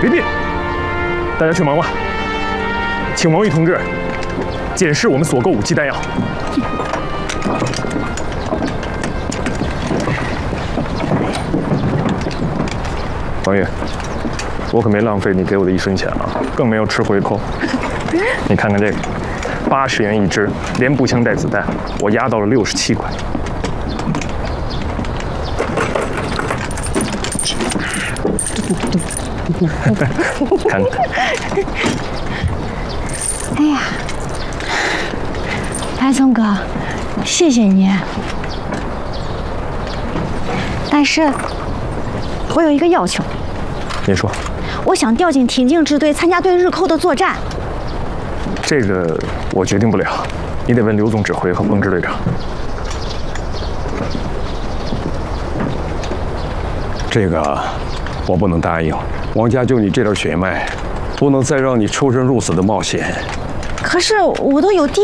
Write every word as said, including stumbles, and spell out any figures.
备兵，大家去忙吧。请王玉同志检视我们所购武器弹药。王玉，我可没浪费你给我的一分钱啊，更没有吃回扣。你看看这个，八十元一支，连步枪带子弹，我压到了六十七块。 看， 哎呀，白松哥，谢谢你。但是，我有一个要求。 你说。 我想调进挺进支队，参加对日寇的作战。 这个我决定不了，你得问刘总指挥和冯支队长。 这个我不能答应。 王家就你这点血脉，不能再让你出生入死的冒险。 可是我都有弟